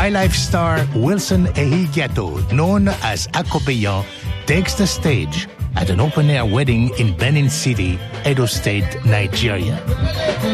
Highlife star Wilson Ehigiato, known as Akobeyon, takes the stage at an open-air wedding in Benin City, Edo State, Nigeria.